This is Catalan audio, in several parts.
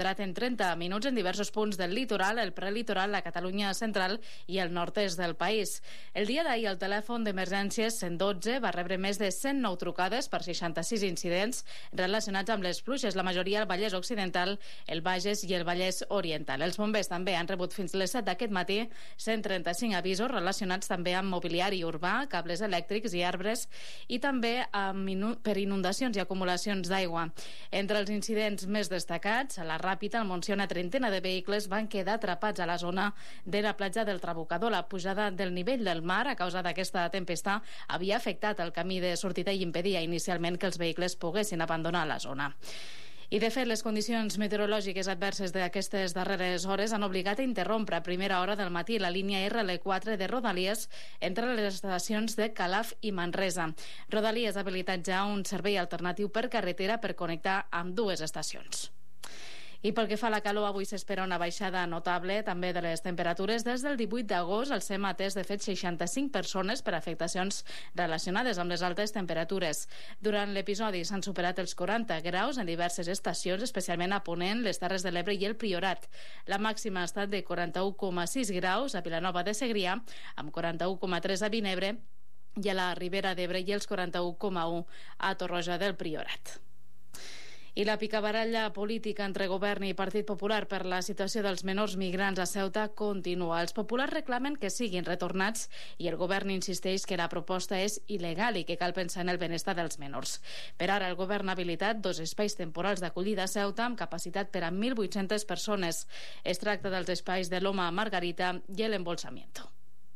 quadrat en 30 minuts en diversos punts del litoral, el prelitoral, la Catalunya central i el nord-est del país. El dia d'ahir el telèfon d'emergències 112 va rebre més de 109 trucades per 66 incidents relacionats amb les pluges, la majoria al Vallès Occidental, el Bages i el Vallès Oriental. Els bombers també han rebut fins les 7 d'aquest matí 135 avisos relacionats també amb mobiliari urbà, cables elèctrics i arbres i també per inundacions i acumulacions d'aigua. Entre els incidents més destacats, a la Ràpita, al Montsià, una trentena de vehicles van quedar atrapats a la zona de la platja del Trabucador. La pujada del nivell del mar a causa d'aquesta tempesta havia afectat el camí de sortida i impedia inicialment que els vehicles poguessin abandonar la zona. I, de fet, les condicions meteorològiques adverses d'aquestes darreres hores han obligat a interrompre a primera hora del matí la línia RL4 de Rodalies entre les estacions de Calaf i Manresa. Rodalies ha habilitat ja un servei alternatiu per carretera per connectar amb dues estacions. I pel que fa a la calor, avui s'espera una baixada notable també de les temperatures. Des del 18 d'agost el SEM ha atès de fet 65 persones per afectacions relacionades amb les altes temperatures. Durant l'episodi s'han superat els 40 graus en diverses estacions, especialment a Ponent, les Terres de l'Ebre i el Priorat. La màxima ha estat de 41,6 graus a Vilanova de Segrià, amb 41,3 a Vinebre i a la Ribera d'Ebre i els 41,1 a Torroja del Priorat. I la picabaralla política entre govern i Partit Popular per la situació dels menors migrants a Ceuta continua. Els populars reclamen que siguin retornats i el govern insisteix que la proposta és il·legal i que cal pensar en el benestar dels menors. Per ara, el govern ha habilitat 2 espais temporals d'acollida a Ceuta amb capacitat per a 1.800 persones. Es tracta dels espais de Loma Margarita i el Embolsamiento.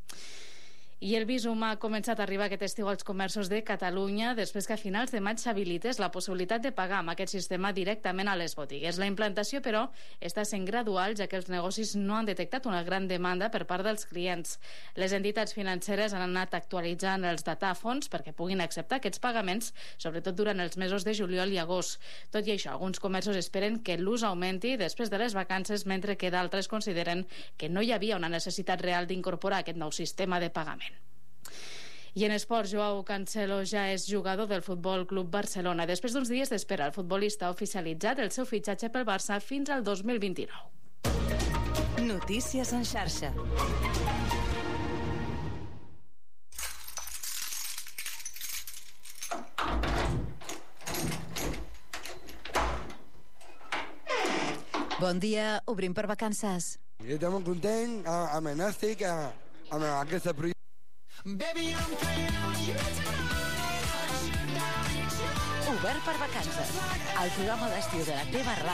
I el visum ha començat a arribar aquest estiu als comerços de Catalunya després que a finals de maig s'habilités la possibilitat de pagar amb aquest sistema directament a les botigues. La implantació, però, està sent gradual, ja que els negocis no han detectat una gran demanda per part dels clients. Les entitats financeres han anat actualitzant els datàfons perquè puguin acceptar aquests pagaments, sobretot durant els mesos de juliol i agost. Tot i això, alguns comerços esperen que l'ús augmenti després de les vacances, mentre que d'altres consideren que no hi havia una necessitat real d'incorporar aquest nou sistema de pagament. I en esports, Joao Cancelo ja és jugador del Futbol Club Barcelona. Després d'uns dies d'espera, el futbolista ha oficialitzat el seu fitxatge pel Barça fins al 2029. Notícies en xarxa. Bon dia, obrim per vacances. Jo estic molt content amb el Nàstic, amb aquesta projecte. Obert per vacances, el programa d'estiu de la teva ràdio.